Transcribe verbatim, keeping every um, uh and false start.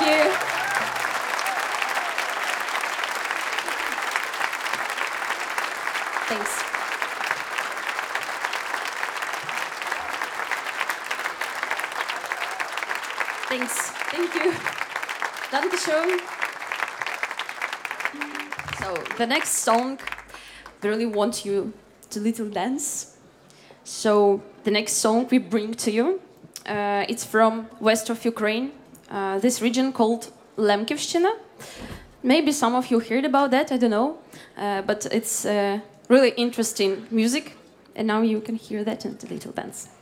you. Thanks. Thanks. Thank you. Dankeschön. So the next song, we really want you to little dance. So the next song we bring to you, uh, it's from west of Ukraine, uh, this region called Lemkivshchina. Maybe some of you heard about that, I don't know, uh, but it's uh, really interesting music, and now you can hear that in the little dance.